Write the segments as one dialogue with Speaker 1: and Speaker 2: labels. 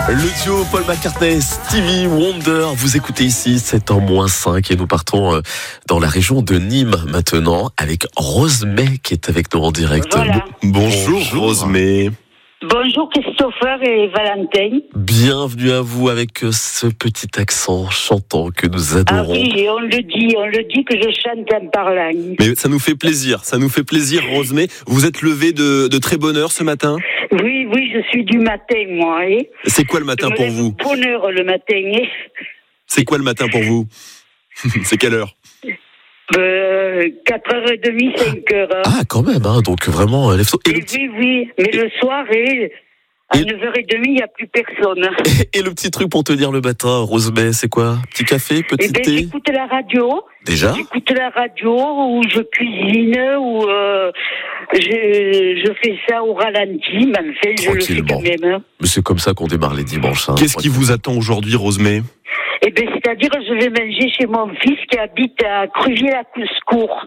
Speaker 1: Le duo Paul McCartney, Stevie Wonder, vous écoutez ici, c'est en -5 et nous partons dans la région de Nîmes maintenant avec Rosemée qui est avec nous en direct.
Speaker 2: Voilà.
Speaker 1: Bonjour Rosemée.
Speaker 2: Bonjour Christopher et Valentin.
Speaker 1: Bienvenue à vous avec ce petit accent chantant que nous adorons.
Speaker 2: Ah oui, on le dit que je chante en parlant.
Speaker 3: Mais ça nous fait plaisir Rosemée. Vous êtes levée de très bonne heure ce matin ?
Speaker 2: Oui, je suis du matin moi.
Speaker 3: C'est quoi le matin pour vous ?
Speaker 2: Bonne heure le matin.
Speaker 3: C'est quoi le matin pour vous ? C'est quelle heure ?
Speaker 2: 4h30, 5h.
Speaker 1: Ah quand même, donc vraiment lève-tôt.
Speaker 2: Oui, mais le soir à 9h30, il n'y a plus personne.
Speaker 1: Et le petit truc pour tenir le matin, Rosemée, c'est quoi ? Petit café, petit thé ?
Speaker 2: J'écoute la radio.
Speaker 1: Déjà ?
Speaker 2: J'écoute la radio, ou je cuisine, ou je fais ça au ralenti, mais enfin, je le fais quand même.
Speaker 1: Mais c'est comme ça qu'on démarre les dimanches.
Speaker 3: Qu'est-ce qui vous attend aujourd'hui, Rosemée ?
Speaker 2: C'est-à-dire, je vais manger chez mon fils qui habite à Crugier-la-Couscourt,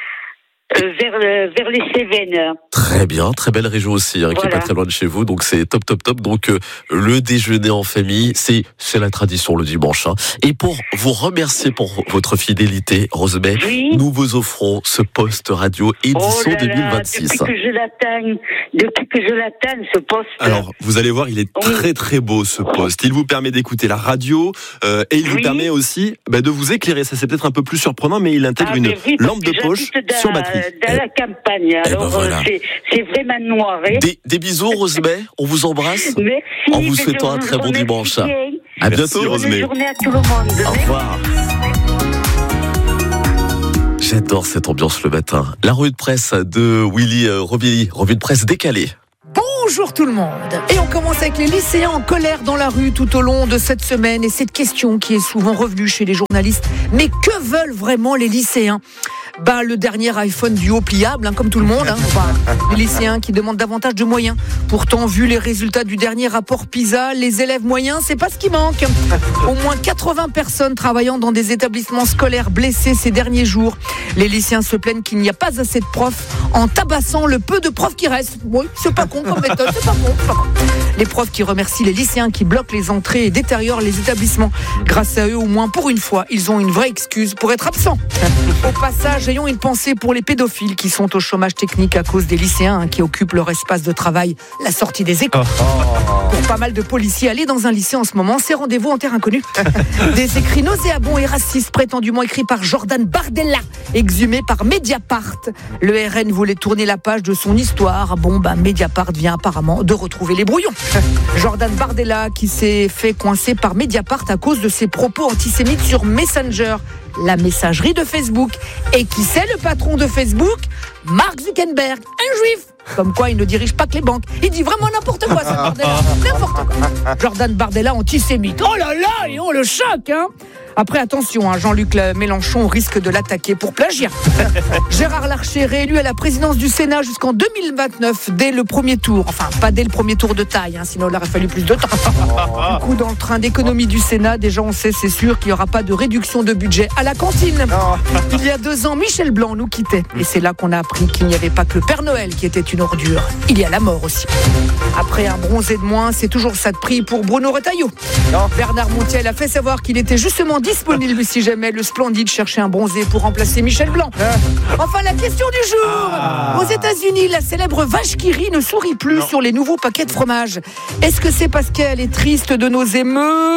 Speaker 2: vers les Cévennes.
Speaker 1: Très bien, très belle région aussi, qui est pas très loin de chez vous, donc c'est top. Donc le déjeuner en famille, c'est la tradition le dimanche. Et pour vous remercier pour votre fidélité, Rosemée, nous vous offrons ce poste radio édition 2026.
Speaker 2: Depuis que je l'attends, ce poste.
Speaker 3: Alors, vous allez voir, il est très très beau ce poste. Il vous permet d'écouter la radio et il vous permet aussi de vous éclairer. Ça c'est peut-être un peu plus surprenant, mais il intègre une lampe de poche sur batterie.
Speaker 2: Dans la campagne, alors
Speaker 1: voilà.
Speaker 2: c'est vraiment noir.
Speaker 1: Des bisous, Rosemée, on vous embrasse.
Speaker 2: Merci.
Speaker 1: En vous souhaitant un très bon dimanche. À bientôt,
Speaker 3: Rosemée.
Speaker 2: Bonne journée à tout le monde.
Speaker 1: Au revoir. J'adore cette ambiance le matin. La revue de presse de Willy Robilly, revue de presse décalée.
Speaker 4: Bonjour tout le monde. Et on commence avec les lycéens en colère dans la rue tout au long de cette semaine. Et cette question qui est souvent revenue chez les journalistes. Mais que veulent vraiment les lycéens ? Le dernier iPhone Duo pliable, comme tout le monde. Les lycéens qui demandent davantage de moyens. Pourtant, vu les résultats du dernier rapport PISA, les élèves moyens, c'est pas ce qui manque. Au moins 80 personnes travaillant dans des établissements scolaires blessées ces derniers jours. Les lycéens se plaignent qu'il n'y a pas assez de profs en tabassant le peu de profs qui restent. Oui, c'est pas con comme méthode, c'est pas con. Les profs qui remercient les lycéens qui bloquent les entrées et détériorent les établissements. Grâce à eux, au moins pour une fois, ils ont une vraie excuse pour être absents. Au passage, ayons une pensée pour les pédophiles qui sont au chômage technique à cause des lycéens qui occupent leur espace de travail, la sortie des écoles. Pour pas mal de policiers, aller dans un lycée en ce moment, c'est rendez-vous en terre inconnue. Des écrits nauséabonds et racistes prétendument écrits par Jordan Bardella, exhumés par Mediapart. Le RN voulait tourner la page de son histoire. Mediapart vient apparemment de retrouver les brouillons. Jordan Bardella qui s'est fait coincer par Mediapart à cause de ses propos antisémites sur Messenger, la messagerie de Facebook. Et qui c'est le patron de Facebook ? Mark Zuckerberg, un juif. Comme quoi il ne dirige pas que les banques. Il dit vraiment n'importe quoi, ça, Bardella. N'importe quoi. Jordan Bardella antisémite. Oh là là, et on le choque, Après, attention, Jean-Luc Mélenchon risque de l'attaquer pour plagiat. Gérard Larcher, réélu à la présidence du Sénat jusqu'en 2029, dès le premier tour. Enfin, pas dès le premier tour de taille, sinon il aurait fallu plus de temps. Du coup, dans le train d'économie du Sénat, déjà on sait, c'est sûr qu'il n'y aura pas de réduction de budget à la cantine. Il y a 2 ans, Michel Blanc nous quittait. Et c'est là qu'on a appris qu'il n'y avait pas que le Père Noël qui était une ordure. Il y a la mort aussi. Après un bronzé de moins, c'est toujours ça de prix pour Bruno Retailleau. Bernard Montiel a fait savoir qu'il était justement disponible si jamais le Splendide cherchait un bronzé pour remplacer Michel Blanc. Enfin, la question du jour. Aux États-Unis, la célèbre vache qui rit ne sourit plus sur les nouveaux paquets de fromage. Est-ce que c'est parce qu'elle est triste de nos émeutes ?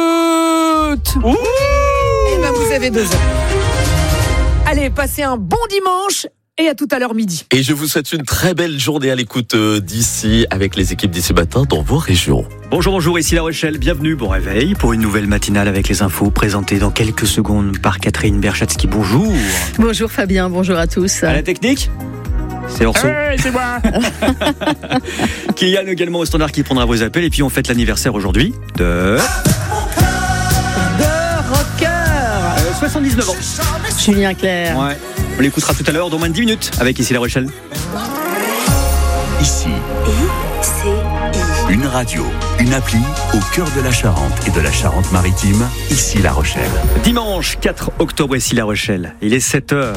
Speaker 4: Vous avez 2 heures. Allez, passez un bon dimanche. Et à tout à l'heure midi.
Speaker 1: Et je vous souhaite une très belle journée à l'écoute d'ici, avec les équipes d'ici matin dans vos régions.
Speaker 5: Bonjour, ici La Rochelle, bienvenue, bon réveil pour une nouvelle matinale avec les infos présentées dans quelques secondes par Catherine Berchatsky. Bonjour.
Speaker 6: Bonjour Fabien, bonjour à tous.
Speaker 5: À la technique, c'est Orso.
Speaker 4: C'est moi.
Speaker 5: Kylian également au standard qui prendra vos appels. Et puis on fête l'anniversaire aujourd'hui de
Speaker 4: rocker.
Speaker 5: 79 ans.
Speaker 6: Julien Clerc.
Speaker 5: Ouais. On l'écoutera tout à l'heure dans moins de 10 minutes avec Ici La Rochelle.
Speaker 7: Ici. Une radio, une appli au cœur de la Charente et de la Charente-Maritime. Ici La Rochelle.
Speaker 5: Dimanche 4 octobre, Ici La Rochelle. Il est 7h.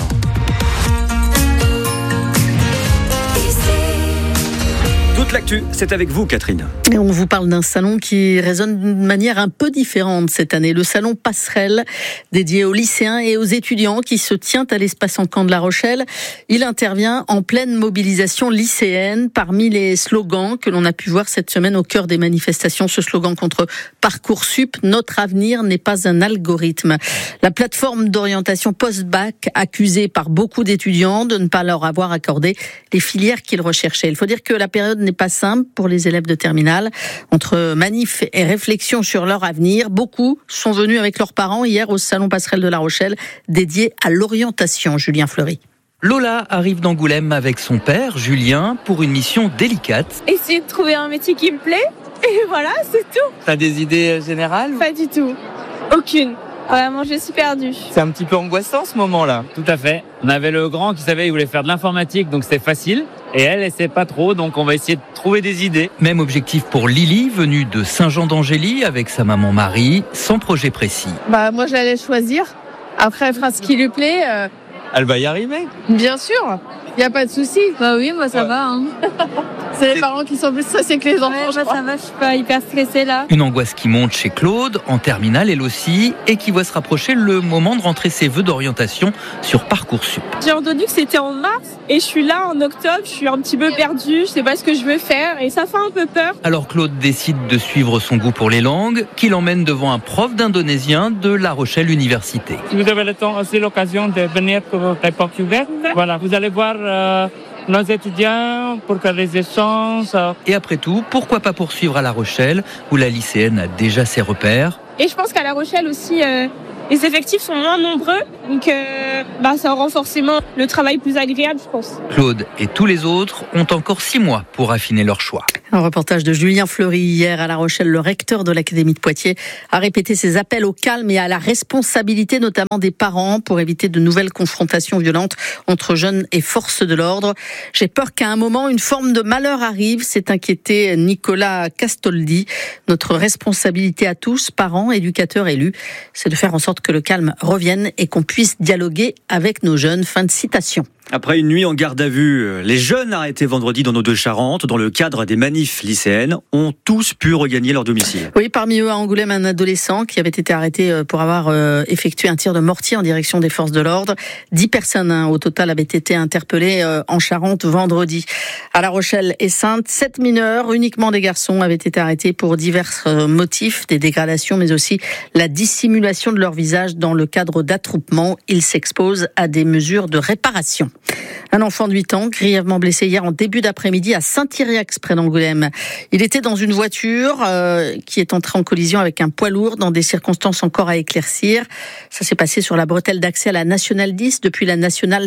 Speaker 5: l'actu, c'est avec vous, Catherine.
Speaker 6: Et on vous parle d'un salon qui résonne d'une manière un peu différente cette année. Le salon Passerelle, dédié aux lycéens et aux étudiants, qui se tient à l'espace Encan de La Rochelle. Il intervient en pleine mobilisation lycéenne. Parmi les slogans que l'on a pu voir cette semaine au cœur des manifestations, ce slogan contre Parcoursup, notre avenir n'est pas un algorithme. La plateforme d'orientation post-bac, accusée par beaucoup d'étudiants de ne pas leur avoir accordé les filières qu'ils recherchaient. Il faut dire que la période n'est pas simple pour les élèves de terminale. Entre manifs et réflexions sur leur avenir, beaucoup sont venus avec leurs parents hier au salon Passerelle de La Rochelle, dédié à l'orientation. Julien Fleury.
Speaker 8: Lola arrive d'Angoulême avec son père, Julien, pour une mission délicate.
Speaker 9: Essayer de trouver un métier qui me plaît, et voilà, c'est tout.
Speaker 8: T'as des idées générales ?
Speaker 9: Pas du tout. Aucune. Vraiment, je suis perdue.
Speaker 8: C'est un petit peu angoissant ce moment-là.
Speaker 10: Tout à fait. On avait le grand qui savait qu'il voulait faire de l'informatique, donc c'était facile. Et elle sait pas trop, donc on va essayer de trouver des idées.
Speaker 8: Même objectif pour Lily, venue de Saint-Jean-d'Angély avec sa maman Marie, sans projet précis.
Speaker 9: Moi, je l'allais choisir. Après, elle fera ce qui lui plaît.
Speaker 8: Elle va y arriver.
Speaker 9: Bien sûr. Il n'y a pas de souci. Bah oui, moi ça va. Hein. C'est les parents qui sont plus stressés que les enfants. Ça va, je suis pas hyper stressée là.
Speaker 8: Une angoisse qui monte chez Claude, en terminale elle aussi, et qui voit se rapprocher le moment de rentrer ses vœux d'orientation sur Parcoursup.
Speaker 9: J'ai entendu que c'était en mars, et je suis là en octobre, je suis un petit peu perdue, je sais pas ce que je veux faire, et ça fait un peu peur.
Speaker 8: Alors Claude décide de suivre son goût pour les langues, qui l'emmène devant un prof d'indonésien de La Rochelle Université.
Speaker 10: Si vous avez le temps, aussi l'occasion de venir pour les portes ouvertes. Voilà, vous allez voir nos étudiants pour faire les échanges.
Speaker 8: Et après tout, pourquoi pas poursuivre à La Rochelle, où la lycéenne a déjà ses repères.
Speaker 9: Et je pense qu'à La Rochelle aussi, les effectifs sont moins nombreux, donc ça rend forcément le travail plus agréable, je pense.
Speaker 8: Claude et tous les autres ont encore 6 mois pour affiner leur choix.
Speaker 6: Un reportage de Julien Fleury hier à La Rochelle. Le recteur de l'Académie de Poitiers a répété ses appels au calme et à la responsabilité, notamment des parents, pour éviter de nouvelles confrontations violentes entre jeunes et forces de l'ordre. J'ai peur qu'à un moment, une forme de malheur arrive, s'est inquiété Nicolas Castoldi. Notre responsabilité à tous, parents, éducateurs, élus, c'est de faire en sorte que le calme revienne et qu'on puisse dialoguer avec nos jeunes. Fin de citation.
Speaker 5: Après une nuit en garde à vue, les jeunes arrêtés vendredi dans nos deux Charentes, dans le cadre des manifs lycéennes, ont tous pu regagner leur domicile.
Speaker 6: Oui, parmi eux à Angoulême, un adolescent qui avait été arrêté pour avoir effectué un tir de mortier en direction des forces de l'ordre. 10 personnes au total avaient été interpellées en Charente vendredi. À La Rochelle et Saintes, 7 mineurs, uniquement des garçons, avaient été arrêtés pour divers motifs, des dégradations, mais aussi la dissimulation de leur visage dans le cadre d'attroupements. Ils s'exposent à des mesures de réparation. Un enfant de 8 ans, grièvement blessé hier en début d'après-midi à Saint-Yriax, près d'Angoulême. Il était dans une voiture qui est entrée en collision avec un poids lourd dans des circonstances encore à éclaircir. Ça s'est passé sur la bretelle d'accès à la Nationale 10 depuis la Nationale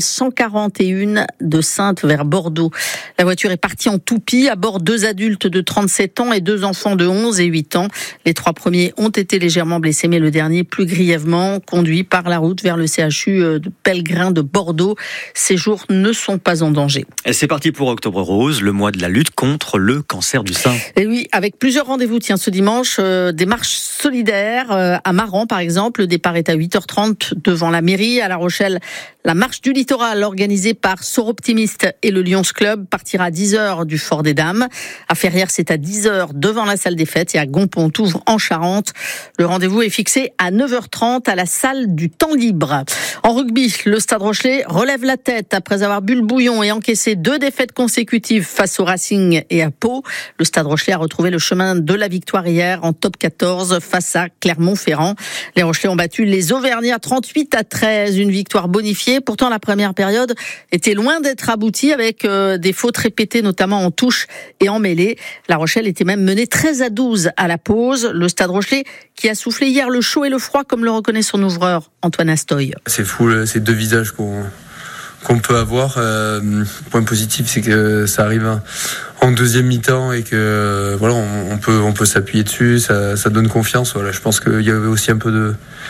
Speaker 6: 141 de Saintes vers Bordeaux. La voiture est partie en toupie. À bord, 2 adultes de 37 ans et 2 enfants de 11 et 8 ans. Les 3 premiers ont été légèrement blessés, mais le dernier plus grièvement, conduit par la route vers le CHU de Pellegrin de Bordeaux. Ces jours ne sont pas en danger.
Speaker 5: Et c'est parti pour Octobre Rose, le mois de la lutte contre le cancer du sein.
Speaker 6: Et oui, avec plusieurs rendez-vous, ce dimanche, des marches solidaires à Maran par exemple. Le départ est à 8h30 devant la mairie. À La Rochelle, la marche du littoral organisée par Soroptimiste et le Lions Club partira à 10h du Fort des Dames. À Ferrières, c'est à 10h devant la salle des fêtes, et à Gonpontouvre en Charente. Le rendez-vous est fixé à 9h30 à la salle du Temps Libre. En rugby, le Stade Rochelais relève la tête après avoir bu le bouillon et encaissé 2 défaites consécutives face au Racing et à Pau. Le Stade Rochelais a retrouvé le chemin de la victoire hier en top 14 face à Clermont-Ferrand. Les Rochelais ont battu les Auvergnats 38-13, une victoire bonifiée. Pourtant, la première période était loin d'être aboutie avec des fautes répétées, notamment en touche et en mêlée. La Rochelle était même menée 13-12 à la pause. Le Stade Rochelais qui a soufflé hier le chaud et le froid, comme le reconnaît son ouvreur Antoine Astoy.
Speaker 11: C'est fou, ces 2 visages qu'on peut avoir. Point positif, c'est que ça arrive en deuxième mi-temps et que voilà, on peut s'appuyer dessus. Ça donne confiance. Voilà, je pense qu'il y avait aussi un peu de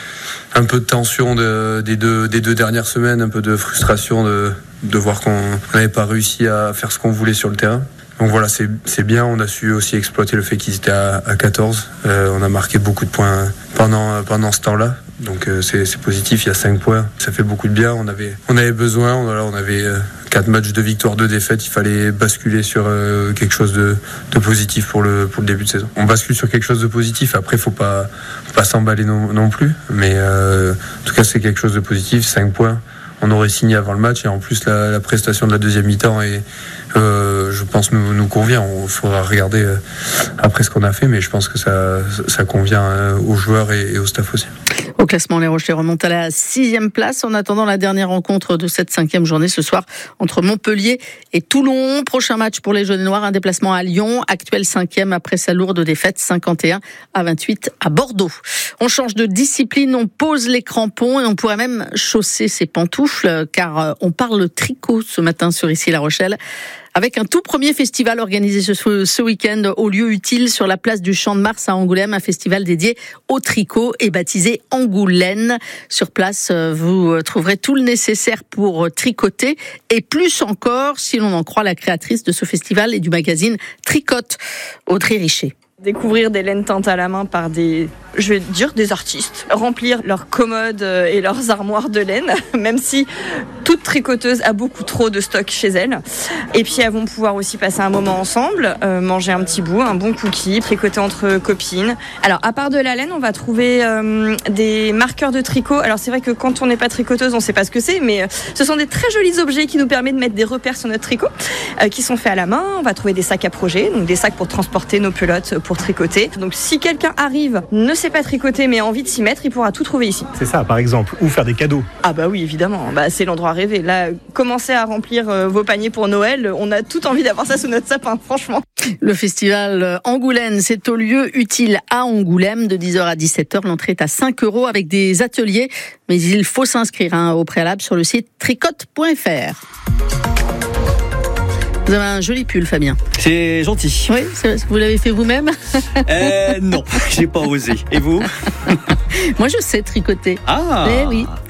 Speaker 11: tension des deux dernières semaines, un peu de frustration de voir qu'on n'avait pas réussi à faire ce qu'on voulait sur le terrain. Donc voilà, c'est bien. On a su aussi exploiter le fait qu'ils étaient à 14. On a marqué beaucoup de points pendant ce temps-là. Donc c'est positif, il y a 5 points. Ça fait beaucoup de bien. On avait besoin, on avait 4 matchs de victoire, 2 défaites, il fallait basculer sur quelque chose de positif pour le début de saison. On bascule sur quelque chose de positif, après faut pas s'emballer non plus, mais en tout cas c'est quelque chose de positif, 5 points. On aurait signé avant le match et en plus la prestation de la deuxième mi-temps je pense nous convient. Il faudra regarder après ce qu'on a fait, mais je pense que ça convient aux joueurs et au staff aussi.
Speaker 6: Au classement, les Rochelais remontent à la 6e place en attendant la dernière rencontre de cette 5e journée ce soir entre Montpellier et Toulon. Prochain match pour les Jaunes et Noirs, un déplacement à Lyon, actuel 5e après sa lourde défaite 51-28 à Bordeaux. On change de discipline, on pose les crampons et on pourrait même chausser ses pantoufles car on parle tricot ce matin sur Ici La Rochelle. Avec un tout premier festival organisé ce week-end au lieu utile sur la place du Champ de Mars à Angoulême, un festival dédié au tricot et baptisé Angoulaine. Sur place, vous trouverez tout le nécessaire pour tricoter et plus encore si l'on en croit la créatrice de ce festival et du magazine Tricote, Audrey Richer.
Speaker 12: Découvrir des laines teintes à la main par des artistes, remplir leurs commodes et leurs armoires de laine, même si toute tricoteuse a beaucoup trop de stock chez elle. Et puis elles vont pouvoir aussi passer un moment ensemble, manger un petit bout, un bon cookie, tricoter entre copines. Alors à part de la laine, on va trouver des marqueurs de tricot. Alors c'est vrai que quand on n'est pas tricoteuse, on ne sait pas ce que c'est, mais ce sont des très jolis objets qui nous permettent de mettre des repères sur notre tricot, qui sont faits à la main. On va trouver des sacs à projet, donc des sacs pour transporter nos pelotes pour tricoter. Donc si quelqu'un arrive, ne sait pas tricoter mais a envie de s'y mettre, il pourra tout trouver ici.
Speaker 13: C'est ça, par exemple, ou faire des cadeaux.
Speaker 12: Ah bah oui, évidemment, c'est l'endroit rêvé. Là, commencez à remplir vos paniers pour Noël, on a tout envie d'avoir ça sous notre sapin, franchement.
Speaker 6: Le festival Angoulaine, c'est au lieu utile à Angoulême de 10h à 17h. L'entrée est à 5 € avec des ateliers, mais il faut s'inscrire au préalable sur le site tricote.fr. Vous avez un joli pull, Fabien.
Speaker 5: C'est gentil.
Speaker 6: Oui, vous l'avez fait vous-même?
Speaker 5: Non, j'ai pas osé. Et vous?
Speaker 6: Moi, je sais tricoter.
Speaker 5: Ah.
Speaker 6: Eh oui.